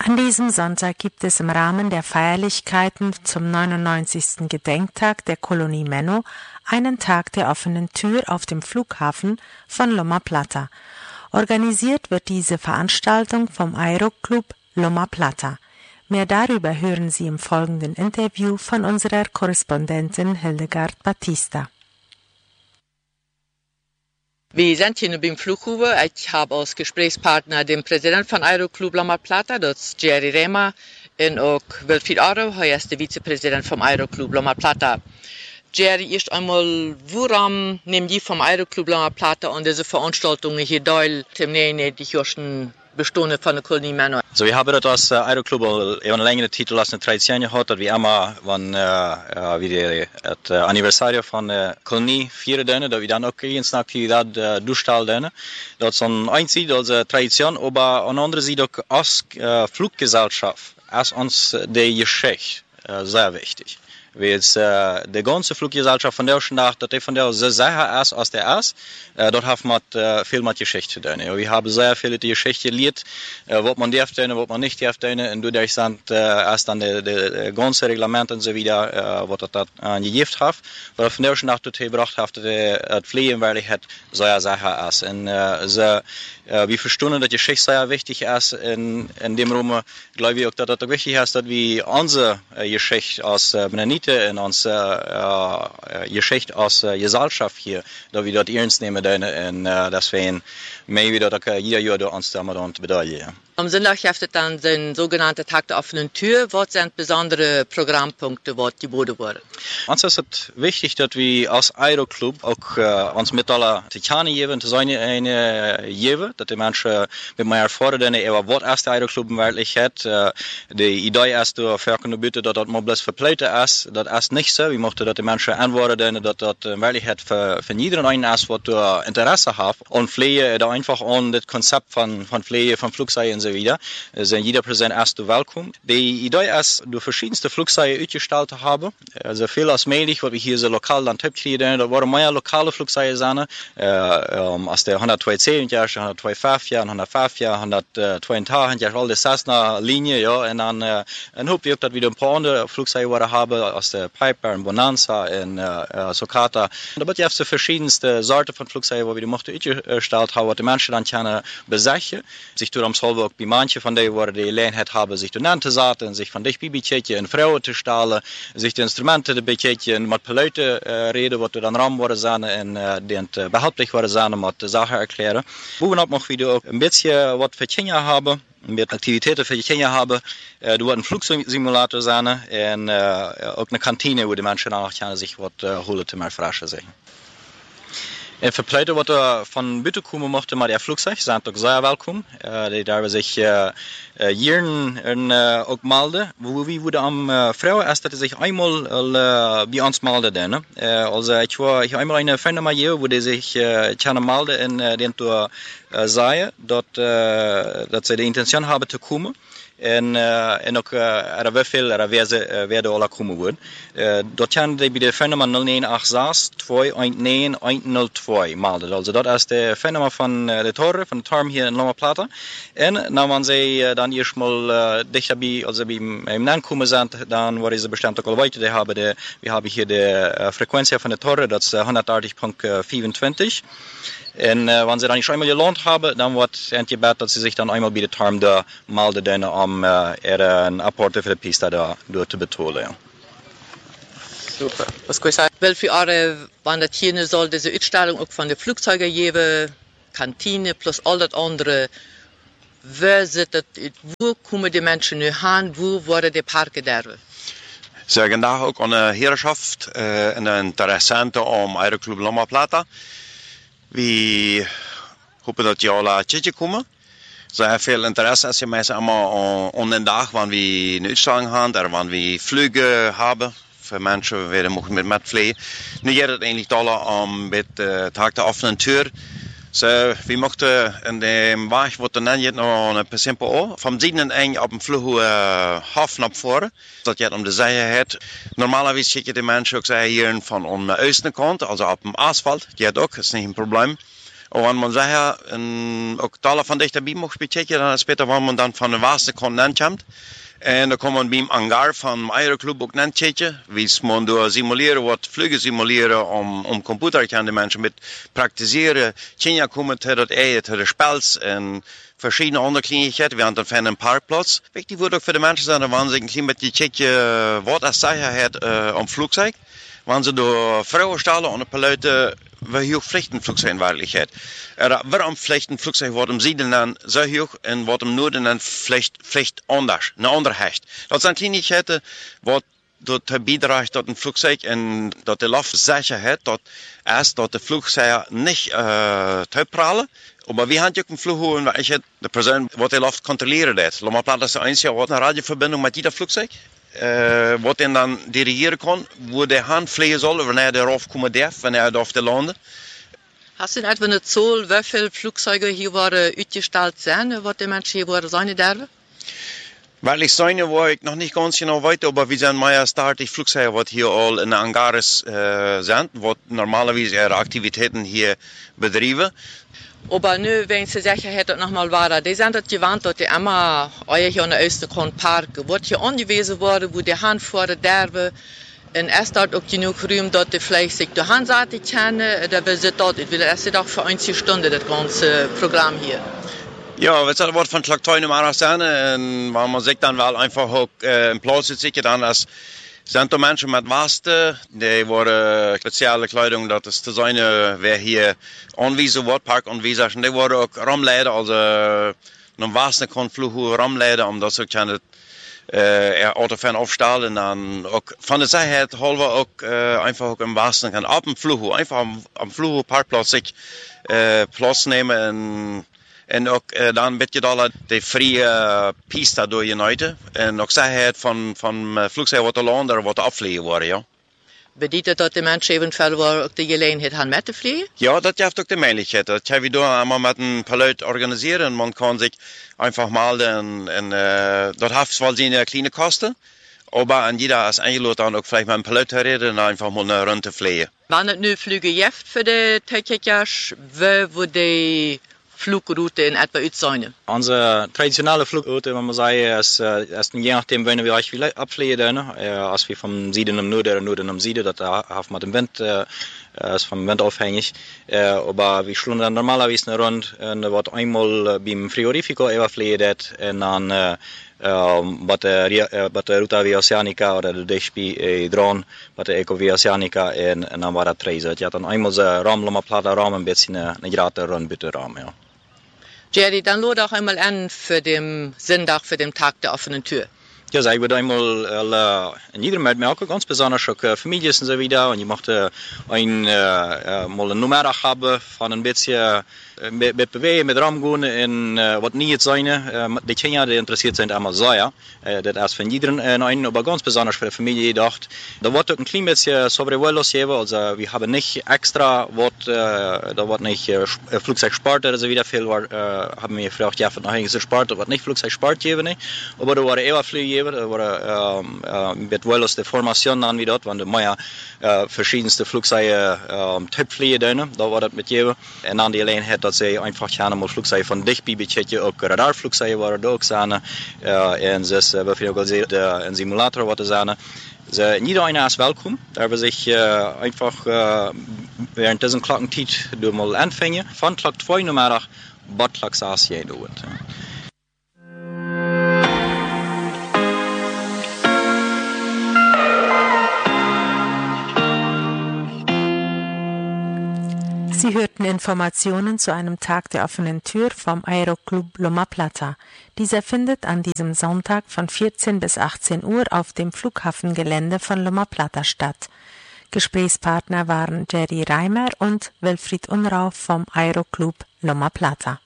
An diesem Sonntag gibt es im Rahmen der Feierlichkeiten zum 99. Gedenktag der Kolonie Menno einen Tag der offenen Tür auf dem Flughafen von Loma Plata. Organisiert wird diese Veranstaltung vom Aeroclub Loma Plata. Mehr darüber hören Sie im folgenden Interview von unserer Korrespondentin Hildegard Batista. Wir sind hier beim Flughafen. Ich habe als Gesprächspartner den Präsidenten von Aeroclub Loma Plata, das ist Jerry Rema, und auch Wilfried Aro, er ist der Vizepräsident vom Aeroclub Loma Plata. Jerry, erst einmal, warum nehmen die vom Aeroclub Loma Plata an diese Veranstaltungen hier teil, die Jahre bestående van de kolonie Menno? Så vi har dat als Aeroclub al een längre tid als een traditie gehad dat we allemaal van het anniversario van de kolonie vieren, dat we dan ook eens een activiteit durchstellen. Dat is een einzige als traditie, maar aan de andere zijde ook als Fluggesellschaft, als ons de Geschichte sehr wichtig. Weil die ganze Fluggesellschaft von der Nacht, dass die von der sehr sicher ist als der ist, dort hat man viel mit Geschichte zu tun. Wir haben sehr viele die Geschichte gelehrt, was man darf tun, was man nicht darf tun, und dadurch sind erst dann die ganze Reglemente und so wieder, was das angegeben hat, was von der Nacht dort gebracht hat, dass das Fliegen in Wirklichkeit sehr sicher ist. Und wir verstehen, dass die Geschichte sehr wichtig ist, in dem Raum glaube ich auch, dass das wichtig ist, dass wir unsere Geschichte als Mennoniten in onze Geschichte als Gesellschaft hier, dat we dat ernst nemen en deswegen mee we dat ook jeder Jahr door ons dan bedoelen. Am Sonntag heeft het dan den sogenannte Tag der offenen Tür. Was sind besondere Programmpunkte, die geboten worden? Uns ist es wichtig, dass wir als Aeroclub auch uns mit aller Titane geben, zu sein eine geben, dass die Menschen mit mir erfahren, was ist der Aeroclub in Wirklichkeit. Die Idee ist, dafür können bitte, dass das mal bloß verpleiten ist. Das ist nicht so. Wir möchten, dass die Menschen antworten, dass das in Wirklichkeit für jeden einen ist, was Interesse hat. Und pflegen da einfach an das Konzept von Pflege, von Flugzeugen und so wieder. Zijn jeder Präsident erst welkom. Die Idee ist, durch verschiedenste Flugzeuge ausgestaltet haben. So viel als möglich, was wir hier so lokal dann kriegen. Da waren mehr lokale Flugzeuge sein. Als der 102C, 102 105, 122, all die Cessna-Linie, ja. Und dann hoffen wir auch, dass wir ein paar andere Flugzeuge haben, als der Piper, und Bonanza, und Socata. Da wird ja so verschiedenste Sorten von Flugzeugen, die wir ausgestellt haben, was die Menschen dann können besuchen. Sich durch am Solberg bei manche von denen, die die Gelegenheit haben, sich zu zaten, sich von dich bibitjeetje en vrouwen te stellen, zich de instrumenten te bekijken, met peluiten reden, wat er dan ram worden zijn en die behelplich worden zijn, met de zaken erklären. Bovenop mogen we ook een beetje wat voor Kenia hebben, met activiteiten voor Kenia hebben. Er wordt een vloegsimulator zijn en ook een kantine, waar de mensen dan nog kunnen zich wat holen te maar vragen zeggen. En verpleiten wat van buiten komen mochten, maar die vliegtuig zijn ook zeer welkom. Die daar zich hier ook melden. We worden am vrouwen is dat ze zich eenmaal bij ons melden. Also ik heb eenmaal een vriend van mij waar die zich kunnen melden en die toen zei dat ze de intentie hebben te komen. En ook werden alle komen worden. Dat kan bij de fenomeen 0986-219-102 melden. Also dat is de fenomeen van de toren, van de term hier in Loma Plata. En nou wanneer zij dan eerst mal dichter bij, also bij hem aankomen zijn, dan worden ze bestemd ook al weiter. We hebben hier de frequentie van de toren, dat is 130.25. En wanneer ze dan niet eenmaal geland hebben, dan wordt het gebed dat ze zich dan eenmaal bij de term daar melden om een apporte voor de piste door te betalen. Ja. Super. Was kann ich sagen? Welche Jahre waren das hier soll diese Ausstellung auch von den Flugzeugen geben, Kantine plus all das andere. Wo kommen die Menschen nu hin? Wo worden die Parken daar? Ze vandaag ook aan de heerschaft en een interessante om Aeroclub Loma Plata. We hopen dat je alle tjeetje komen. Sehr viel Interesse ist ja meistens immer an den Tag, wenn wir eine Ausstellung haben, oder wenn wir Flüge haben. Für Menschen, die mogen mitfliegen. Nu geht es eigentlich alle mit Tag der offenen Tür. So, wir möchten in dem Weg, wo dann jetzt noch ein bisschen vom 7. Eng auf dem Flughafen abfahren. Das geht die Sicherheit. Normalerweise schicken die Menschen auch hier von der Osten Kant, also auf dem Asphalt. Geht auch, ist nicht ein Problem. Und wenn man sagt, auch Dollar von dich dabei mag spielen, dann später, wenn man dann von der vaste Kontinent kommt, en dan komt man bij een hangar van Aeroclub ook naar kijken. Wie man door simuleren, wat vliegen simuleren om computer kan de mensen met praktiseren. Kenia komen te dat te de spels en verschillende andere kleinigheden. We hebben dan een parkplaats. Die wordt ook voor de mensen zijn, wanneer ze een klein beetje kijken wat als zekerheid om vliegtuig. Wanneer ze door vrouwen stellen en een paar luiden we hier vlichtenvliegtuig in werkelijkheid. Waarom vlichtenvliegtuig wordt hem zieden dan zo hoog en wordt hem noorden dan vliegt anders, een ander hecht. Dat zijn kleinigheden wat dat bijdraagt tot een vliegtuig en dat de luchtzekerheid dat de vliegtuig niet te prallen. Maar we hebben ook een vliegtuig waar je de persoon wat de lucht controleren deed. Loma Plata is eens wat een radioverbinding met die vliegtuig. Wat hij dan dirigeren kon, wo de hand vliegen zal, wanneer hij erop komen darf, wanneer hij auf de landen. Hast du etwa eine Zahl, wie viele Flugzeuge hier waren uitgestellt zijn, wat die mensen hier waren zijn derven? Weil ich seine war ich noch nicht ganz genau weiter, aber wir sind mehr Start die Flugzeuge, was hier all in Hangares sind, was normalerweise ihre Aktivitäten hier betreiben. Aber nu, wenn Sie Sicherheit noch mal waren, die sind das gewandt, dass die immer hier an der Österkant parken. Wird hier angewiesen worden, wo die Hand vor der Derbe, en erst dort ook genoeg ruimte dat de vlees zich de handzaten kennen, dat we zitten dat. Ik wil eerst dag voor 1 Stunde dat ganze programma hier. Ja, het wordt van Klaktuin maar zijn en waar man zich dan wel einfach ook in plaats zit dan als zijn er mensen met wasten, die worden speciale kleding dat is te zijn wer hier aanwijzen wordt, park aanwijzen, en die worden ook ramleiden, also een wasten kan vloegen ramleiden, omdat ze kunnen Autofan aufstellen, dann auch von der Sicherheit halber auch einfach auch im Wasten kann ab dem Flug, einfach am Flugparkplatz sich Platz nehmen und auch dann wird da die freie Piste durchgeneute und auch Sicherheit von Flugzeug wat landen oder wat afvliegen worden, ja. Bedeutet dat de mensen eventueel ook de gelegenheid hebben met te vliegen? Ja, dat heeft ook de mogelijkheid. Dat gaan we door einmal met een piloot organiseren. Man kan zich einfach melden en dat heeft wel zijn kleine kosten. Aber an jeder ist eingeladen, dann auch vielleicht mit einem Pilot zu reden und einfach mal eine Runde fliegen. Wann es nu Flüge gibt für die Technikers, wo die Flugroute in etwa uitzeigen? Onze traditionele vlugroute, wenn man sagt, ist je nachdem, wann wir euch abfliegen, als wir vom Süden im Norden oder Norden im Süden, das haben wir den Wind, ist vom Wind abhängig. Aber wir schlagen dann normalerweise eine Runde, und wird einmal beim Friorifico überfliegen, und dann wat de Ruta Via Oceanica oder de DSP drone, wat de Eco Via Oceanica en dan war dat reizen. Je had dan eenmaal ze raam, Loma Plata raam, een beetje een gratis rondbuiten raam, ja. Jerry, dann lade auch einmal an für den Sonntag, für den Tag der offenen Tür. Ja, ich würde einmal in jedem Mal merken, ganz besonders auch Familien und so wieder. Und ich möchte mal eine Nummer haben von ein bisschen mit bewegen, mit Raum gehen und was nicht sein. Die Kinder, die interessiert sind, einmal so, ja. Das ist von jedem einen, aber ganz besonders für die Familie gedacht. Da wird auch ein klein bisschen Sobrevuelos geben, also wir haben nicht extra, da wird nicht Flugzeugsport oder so wieder viel, haben wir gefragt, ja, von eigentlich Sport, da wird nicht Flugzeugsport geben, aber da war eher Flüge geben, da war mit Vuelos die Formation dann wieder, wenn du mehr verschiedenste Flugzeuge Typfliege drin, da war das mit geben. Und dann die Gelegenheit, dat ze einfach gerne mal Flugzeuge von dichtbij beetje ook radarvliegtuigen waren er ook zijn en dus we vinden ook al een simulator wat er zijn. Niet einer ist welkom, da wir sich einfach während diesen Klockentiet durch mal anfangen, von Klock 2 Nummer bis Klock 6 dauert. Sie hörten Informationen zu einem Tag der offenen Tür vom Aeroclub Loma Plata. Dieser findet an diesem Sonntag von 14 bis 18 Uhr auf dem Flughafengelände von Loma Plata statt. Gesprächspartner waren Jerry Reimer und Wilfried Unrau vom Aeroclub Loma Plata.